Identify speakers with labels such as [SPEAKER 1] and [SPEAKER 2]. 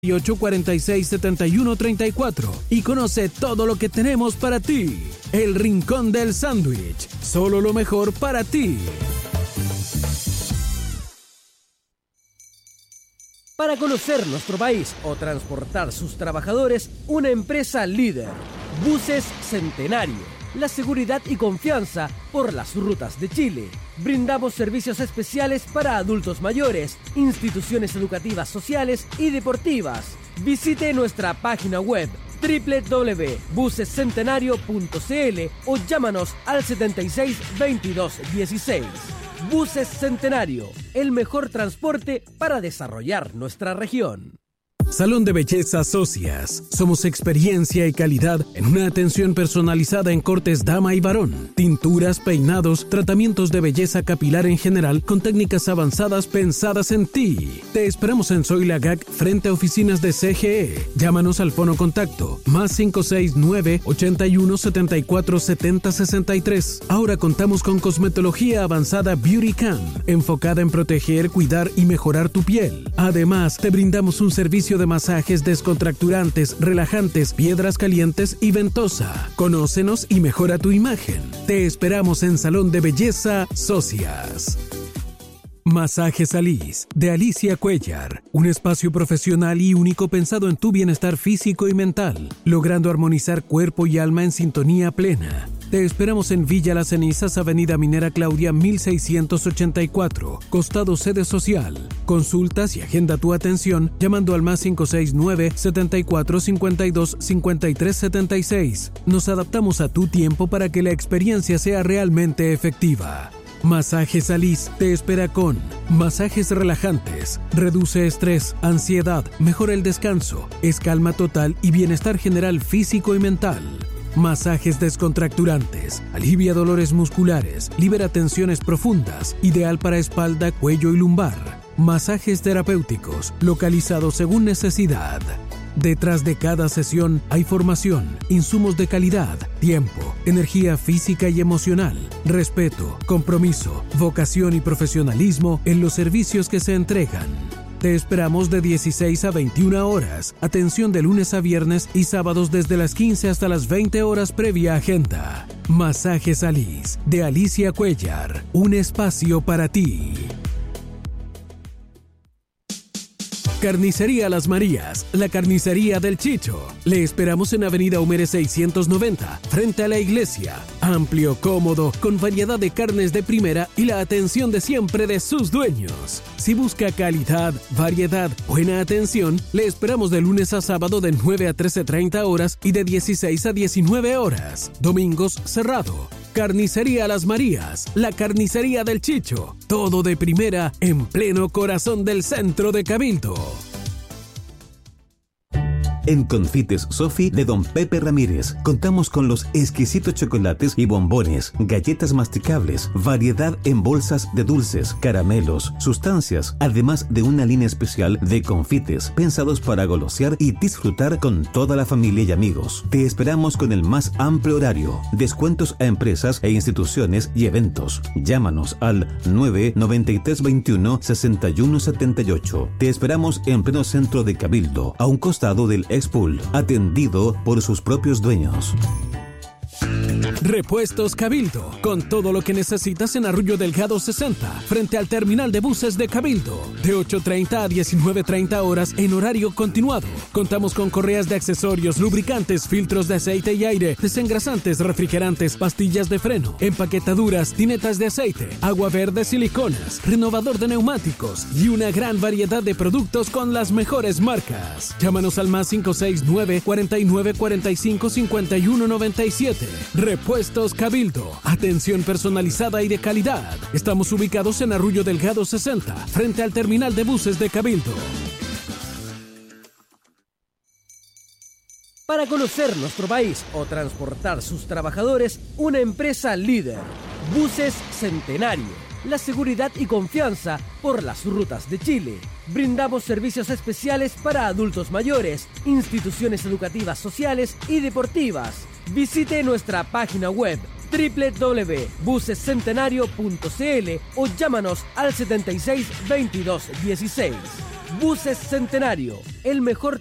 [SPEAKER 1] 846-7134 y conoce todo lo que tenemos para ti. El Rincón del Sándwich, solo lo mejor para ti. Para conocer nuestro país o transportar sus trabajadores, una empresa líder. Buses Centenario. La seguridad y confianza por las rutas de Chile. Brindamos servicios especiales para adultos mayores, instituciones educativas sociales y deportivas. Visite nuestra página web www.busescentenario.cl o llámanos al 76 22 16. Buses Centenario, el mejor transporte para desarrollar nuestra región. Salón de Belleza Socias. Somos experiencia y calidad en una atención personalizada en cortes dama y varón, tinturas, peinados, tratamientos de belleza capilar en general con técnicas avanzadas pensadas en ti. Te esperamos en Soilagac frente a oficinas de CGE. Llámanos al fono contacto +569 81 74 70 63. Ahora contamos con cosmetología avanzada Beauty Can, enfocada en proteger, cuidar y mejorar tu piel. Además, te brindamos un servicio de masajes descontracturantes, relajantes, piedras calientes y ventosa. Conócenos y mejora tu imagen. Te esperamos en Salón de Belleza Socias. Masajes Alice, de Alicia Cuellar. Un espacio profesional y único pensado en tu bienestar físico y mental, logrando armonizar cuerpo y alma en sintonía plena. Te esperamos en Villa Las Cenizas, Avenida Minera Claudia 1684, costado sede social. Consultas y agenda tu atención llamando al +569 74 52 53 76. Nos adaptamos a tu tiempo para que la experiencia sea realmente efectiva. Masajes Alice te espera con masajes relajantes, reduce estrés, ansiedad, mejora el descanso, es calma total y bienestar general físico y mental. Masajes descontracturantes, alivia dolores musculares, libera tensiones profundas, ideal para espalda, cuello y lumbar. Masajes terapéuticos, localizados según necesidad. Detrás de cada sesión hay formación, insumos de calidad, tiempo, energía física y emocional, respeto, compromiso, vocación y profesionalismo en los servicios que se entregan. Te esperamos de 16 a 21 horas. Atención de lunes a viernes y sábados desde las 15 hasta las 20 horas previa agenda. Masajes Alice, de Alicia Cuellar. Un espacio para ti. Carnicería Las Marías, la carnicería del Chicho. Le esperamos en Avenida Humere 690, frente a la iglesia. Amplio, cómodo, con variedad de carnes de primera y la atención de siempre de sus dueños. Si busca calidad, variedad, buena atención, le esperamos de lunes a sábado de 9 a 13:30 horas y de 16 a 19 horas. Domingos cerrado. Carnicería Las Marías, la carnicería del Chicho. Todo de primera en pleno corazón del centro de Cabildo.
[SPEAKER 2] En Confites Sofi de Don Pepe Ramírez contamos con los exquisitos chocolates y bombones, galletas masticables, variedad en bolsas de dulces, caramelos, sustancias, además de una línea especial de confites pensados para golosear y disfrutar con toda la familia y amigos. Te esperamos con el más amplio horario, descuentos a empresas e instituciones y eventos. Llámanos al 99321 6178. Te esperamos en pleno centro de Cabildo, a un costado del Expool, atendido por sus propios dueños.
[SPEAKER 1] Repuestos Cabildo, con todo lo que necesitas en Arroyo Delgado 60, frente al terminal de buses de Cabildo, de 8:30 a 19:30 horas en horario continuado. Contamos con correas de accesorios, lubricantes, filtros de aceite y aire, desengrasantes, refrigerantes, pastillas de freno, empaquetaduras, tinetas de aceite, agua verde, siliconas, renovador de neumáticos y una gran variedad de productos con las mejores marcas. Llámanos al +569 49 45 51 97. Repuestos Cabildo, atención personalizada y de calidad. Estamos ubicados en Arroyo Delgado 60, frente al terminal de buses de Cabildo. Para conocer nuestro país o transportar sus trabajadores, una empresa líder. Buses Centenario. La seguridad y confianza por las rutas de Chile. Brindamos servicios especiales para adultos mayores, instituciones educativas sociales y deportivas. Visite nuestra página web www.busescentenario.cl o llámanos al 76 22 16. Buses Centenario, el mejor